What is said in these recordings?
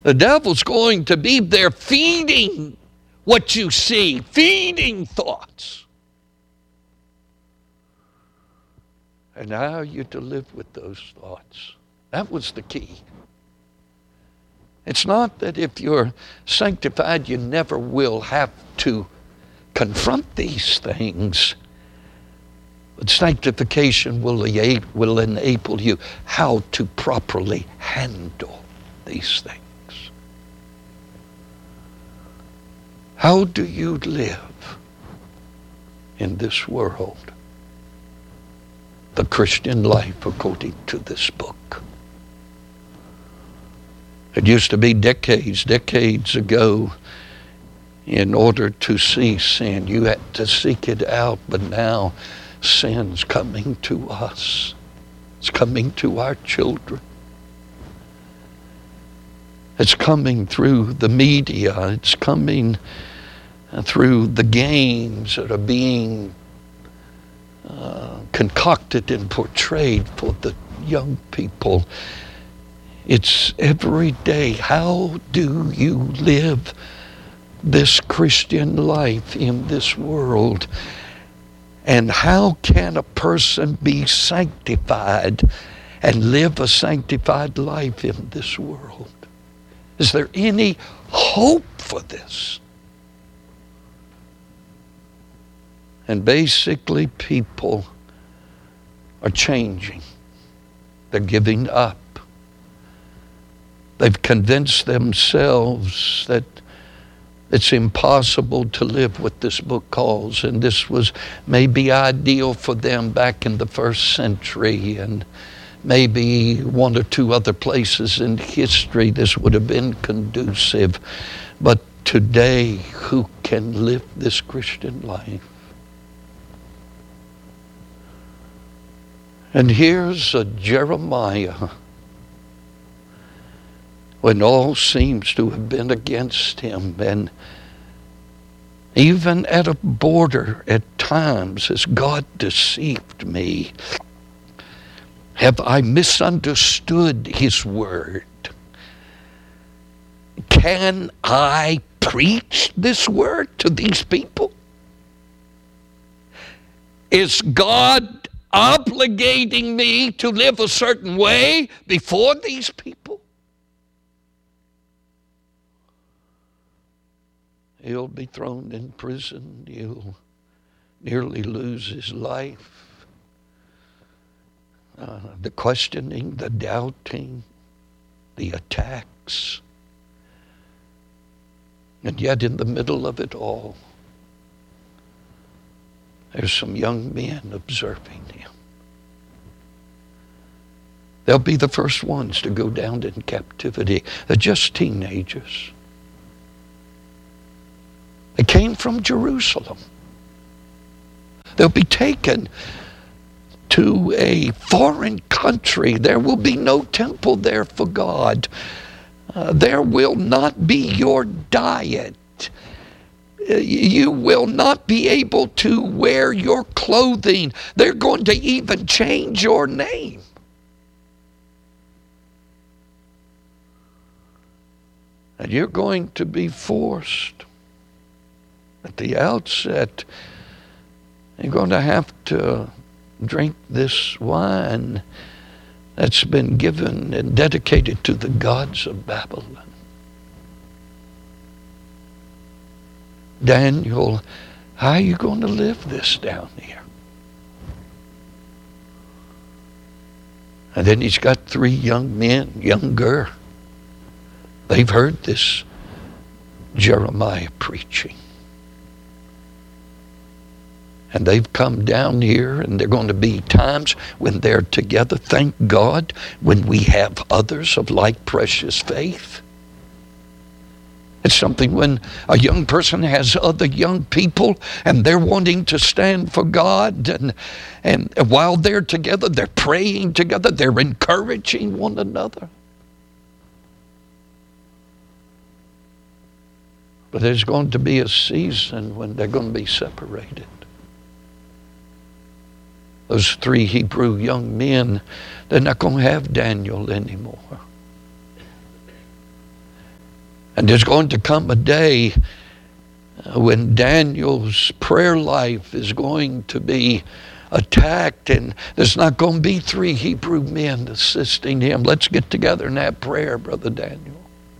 The devil's going to be there feeding what you see, feeding thoughts. And how you to live with those thoughts. That was the key. It's not that if you're sanctified, you never will have to confront these things. But sanctification will enable you how to properly handle these things. How do you live in this world? The Christian life according to this book. It used to be decades ago, in order to see sin, you had to seek it out, but now sin's coming to us. It's coming to our children. It's coming through the media. It's coming through the games that are being concocted and portrayed for the young people. It's every day. How do you live this Christian life in this world? And how can a person be sanctified and live a sanctified life in this world? Is there any hope for this? And basically, people are changing. They're giving up. They've convinced themselves that it's impossible to live what this book calls, and this was maybe ideal for them back in the first century, and maybe one or two other places in history this would have been conducive. But today, who can live this Christian life? And here's a Jeremiah, when all seems to have been against him, and even at a border at times, has God deceived me? Have I misunderstood his word? Can I preach this word to these people? Is God obligating me to live a certain way before these people? He'll be thrown in prison. He'll nearly lose his life. The questioning, the doubting, the attacks. And yet in the middle of it all, there's some young men observing him. They'll be the first ones to go down in captivity. They're just teenagers. They came from Jerusalem. They'll be taken to a foreign country. There will be no temple there for God. There will not be your diet. You will not be able to wear your clothing. They're going to even change your name. And you're going to be forced at the outset. You're going to have to drink this wine that's been given and dedicated to the gods of Babylon. Daniel, how are you going to live this down here? And then he's got three young men, younger. They've heard this Jeremiah preaching. And they've come down here, and there are going to be times when they're together. Thank God when we have others of like precious faith. It's something when a young person has other young people and they're wanting to stand for God, and while they're together, they're praying together, they're encouraging one another. But there's going to be a season when they're going to be separated. Those three Hebrew young men, they're not going to have Daniel anymore. And there's going to come a day when Daniel's prayer life is going to be attacked, and there's not going to be 3 Hebrew men assisting him. Let's get together and have prayer, Brother Daniel.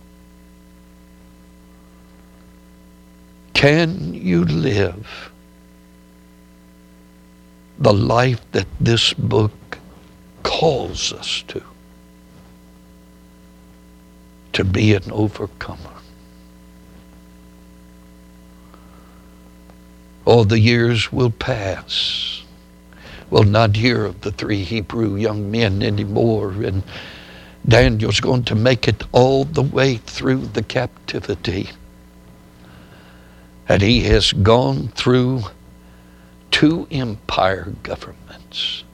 Can you live the life that this book calls us to? To be an overcomer. All the years will pass. We'll not hear of the 3 Hebrew young men anymore, and Daniel's going to make it all the way through the captivity. And he has gone through 2 empire governments.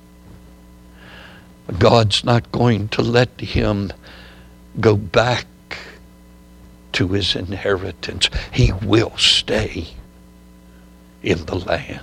God's not going to let him go back to his inheritance. He will stay in the land.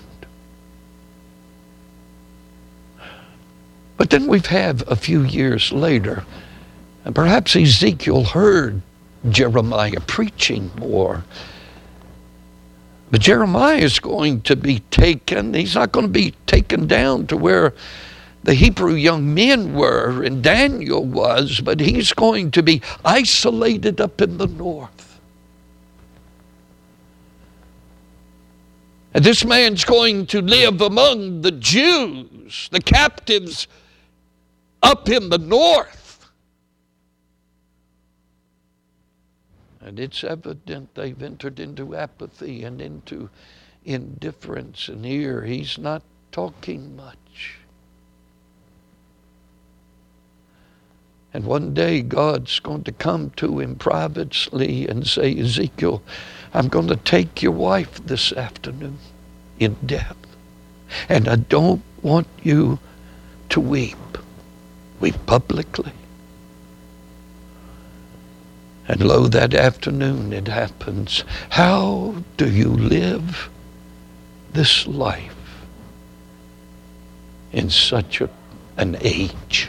But then we've had a few years later, and perhaps Ezekiel heard Jeremiah preaching more. But Jeremiah is going to be taken. He's not going to be taken down to where the Hebrew young men were and Daniel was, but he's going to be isolated up in the north. And this man's going to live among the Jews, the captives up in the north. And it's evident they've entered into apathy and into indifference. And here he's not talking much. And one day God's going to come to him privately and say, Ezekiel, I'm going to take your wife this afternoon in death. And I don't want you to weep. Weep publicly. And lo, that afternoon it happens. How do you live this life in such an age?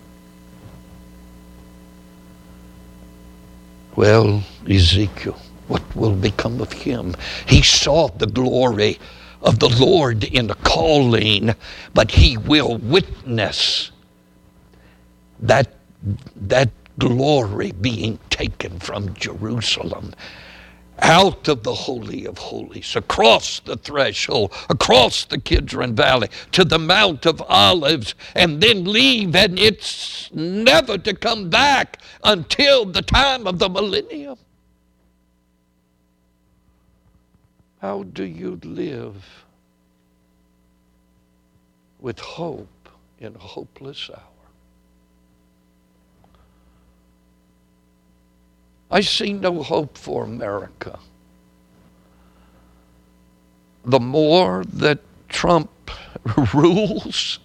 Well, Ezekiel, what will become of him? He saw the glory of the Lord in the calling, but he will witness that glory being taken from Jerusalem out of the Holy of Holies, across the threshold, across the Kidron Valley, to the Mount of Olives, and then leave, and it's never to come back until the time of the millennium. How do you live with hope in a hopeless hour? I see no hope for America. The more that Trump rules,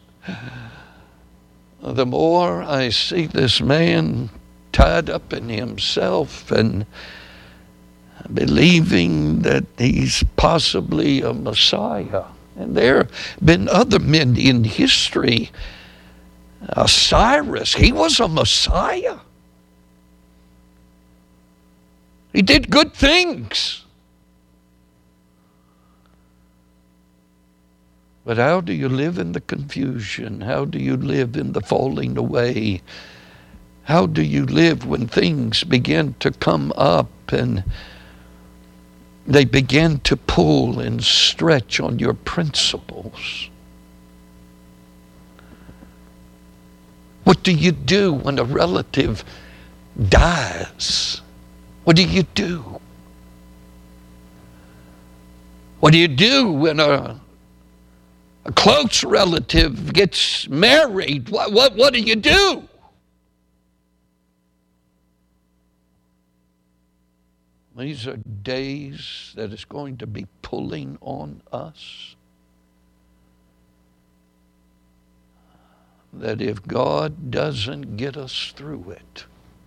the more I see this man tied up in himself and believing that he's possibly a Messiah. And there have been other men in history. Cyrus, he was a Messiah. He did good things. But how do you live in the confusion? How do you live in the falling away? How do you live when things begin to come up and they begin to pull and stretch on your principles? What do you do when a relative dies? What do you do? What do you do when a close relative gets married? What do you do? These are days that is going to be pulling on us. That if God doesn't get us through it,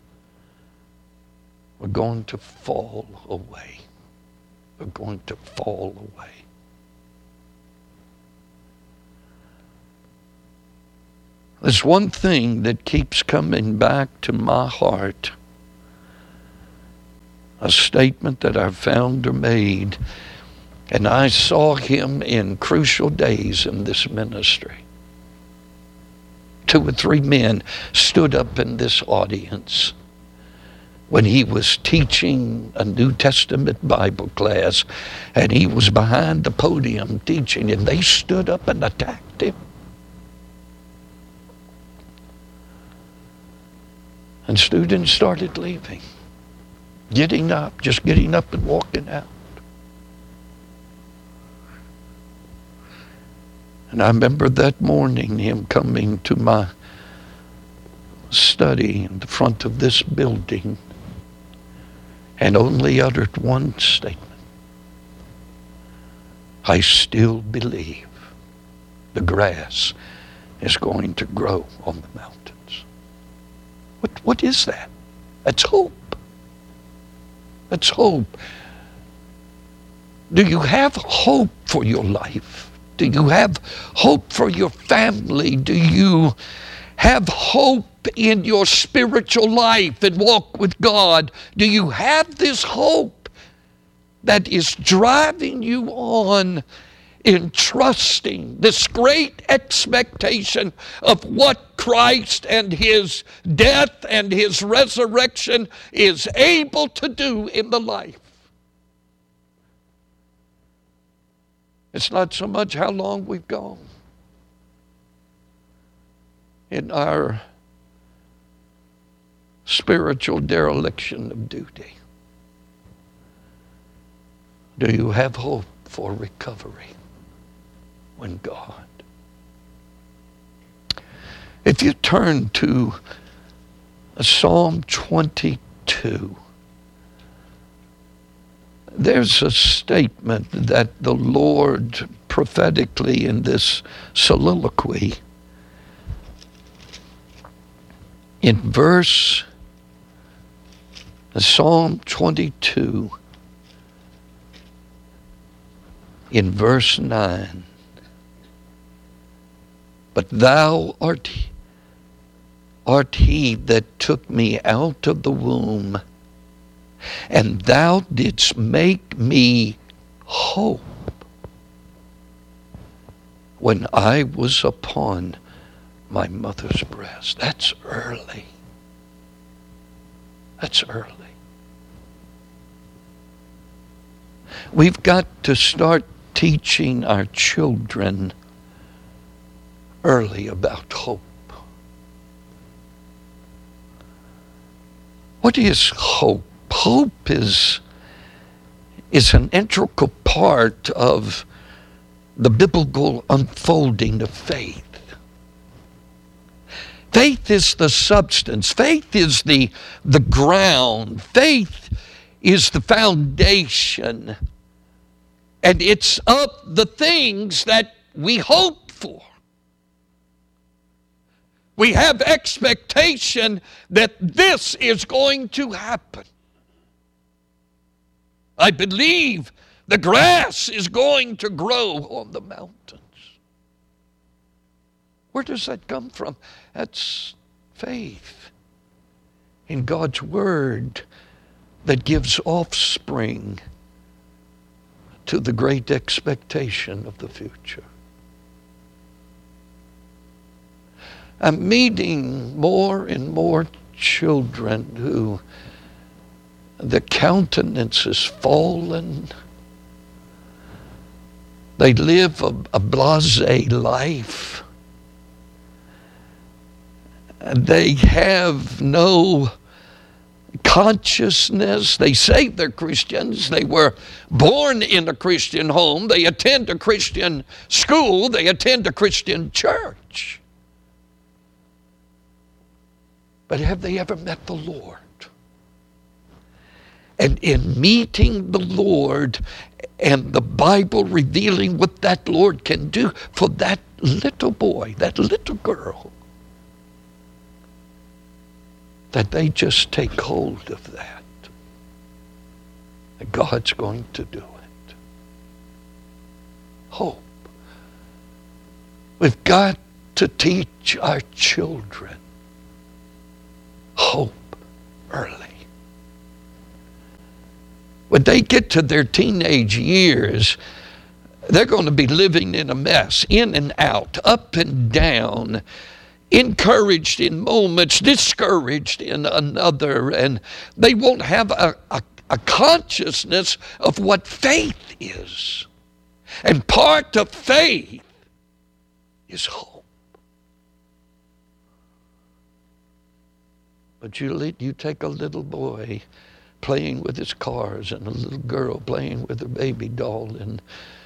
we're going to fall away. We're going to fall away. There's one thing that keeps coming back to my heart. a statement that our founder made, and I saw him in crucial days in this ministry. 2 or 3 men stood up in this audience when he was teaching a New Testament Bible class, and he was behind the podium teaching, and they stood up and attacked him. And students started leaving, getting up and walking out. And I remember that morning him coming to my study in the front of this building and only uttered one statement. I still believe the grass is going to grow on the mountains. What is that? That's hope. That's hope. Do you have hope for your life? Do you have hope for your family? Do you have hope in your spiritual life and walk with God? Do you have this hope that is driving you on in trusting this great expectation of what Christ and his death and his resurrection is able to do in the life? It's not so much how long we've gone in our spiritual dereliction of duty. Do you have hope for recovery when God? If you turn to Psalm 22, there's a statement that the Lord prophetically in this soliloquy, in Psalm 22, in verse 9, but thou art he that took me out of the womb, and thou didst make me hope when I was upon my mother's breast. That's early. That's early. We've got to start teaching our children early about hope. What is hope? Hope is an integral part of the biblical unfolding of faith. Faith is the substance. Faith is the ground. Faith is the foundation. And it's of the things that we hope for. We have expectation that this is going to happen. I believe the grass is going to grow on the mountains. Where does that come from? That's faith in God's Word that gives offspring to the great expectation of the future. I'm meeting more and more children who the countenance is fallen. They live a blasé life. They have no consciousness. They say they're Christians. They were born in a Christian home. They attend a Christian school. They attend a Christian church. But have they ever met the Lord? And in meeting the Lord and the Bible revealing what that Lord can do for that little boy, that little girl, that they just take hold of that. And God's going to do it. Hope. We've got to teach our children hope early. When they get to their teenage years, they're going to be living in a mess, in and out, up and down, encouraged in moments, discouraged in another, and they won't have a consciousness of what faith is. And part of faith is hope. But you take a little boy playing with his cars and a little girl playing with her baby doll, and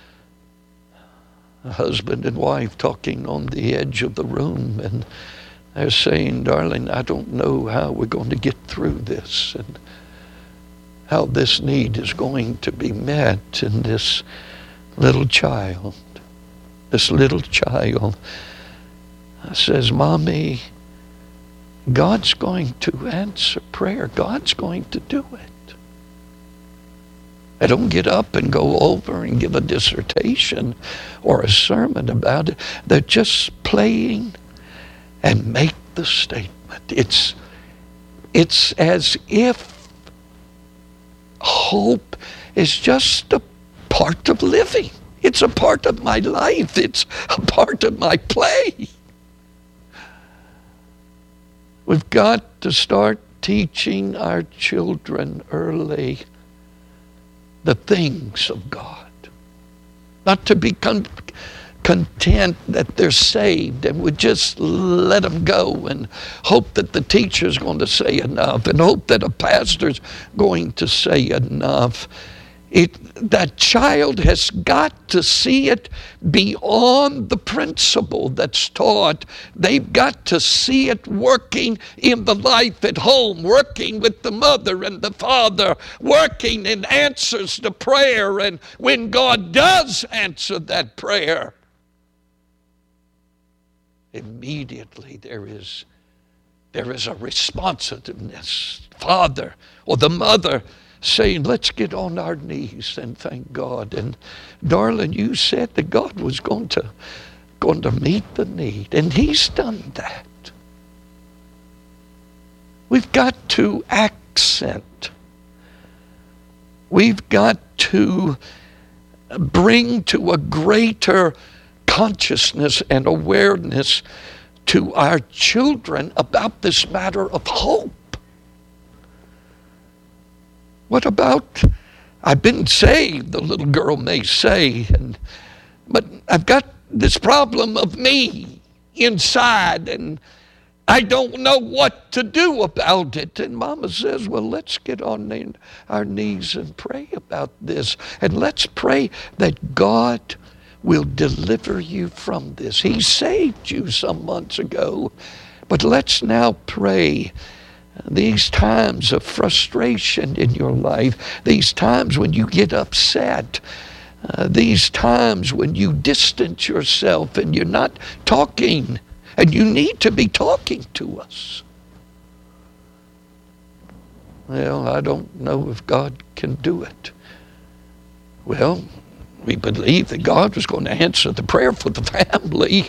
a husband and wife talking on the edge of the room, and they're saying, darling, I don't know how we're going to get through this and how this need is going to be met. And this little child says, Mommy, God's going to answer prayer. God's going to do it. I don't get up and go over and give a dissertation or a sermon about it. They're just playing and make the statement. It's as if hope is just a part of living. It's a part of my life. It's a part of my play. We've got to start teaching our children early the things of God. Not to be content that they're saved and we just let them go and hope that the teacher's going to say enough and hope that a pastor's going to say enough. That child has got to see it beyond the principle that's taught. They've got to see it working in the life at home, working with the mother and the father, working in answers to prayer. And when God does answer that prayer, immediately there is a responsiveness. Father or the mother saying, let's get on our knees and thank God. And darling, you said that God was going to meet the need, and He's done that. We've got to accent. We've got to bring to a greater consciousness and awareness to our children about this matter of hope. What about, I've been saved, the little girl may say, but I've got this problem of me inside, and I don't know what to do about it. And Mama says, well, let's get on our knees and pray about this. And let's pray that God will deliver you from this. He saved you some months ago, but let's now pray. These times of frustration in your life, these times when you get upset, these times when you distance yourself and you're not talking, and you need to be talking to us. Well, I don't know if God can do it. Well, we believe that God was going to answer the prayer for the family.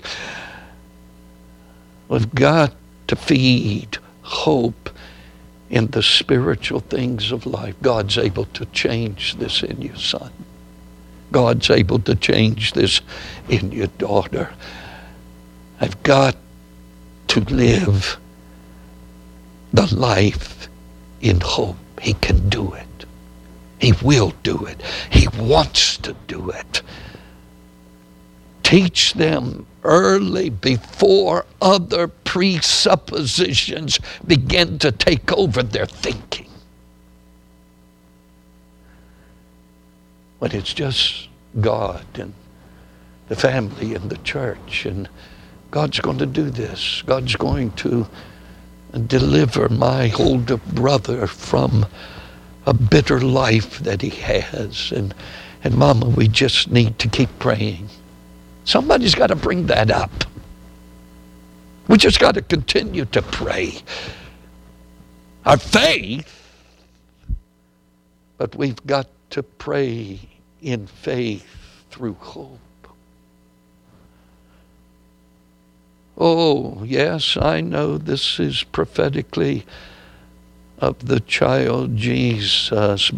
We've got to feed hope in the spiritual things of life. God's able to change this in you, son. God's able to change this in your daughter. I've got to live the life in hope. He can do it. He will do it. He wants to do it. Teach them early before other presuppositions begin to take over their thinking. When it's just God and the family and the church, and God's going to do this. God's going to deliver my older brother from a bitter life that he has. And Mama, we just need to keep praying. Somebody's got to bring that up. We just got to continue to pray. Our faith, but we've got to pray in faith through hope. Oh, yes, I know this is prophetically of the child Jesus,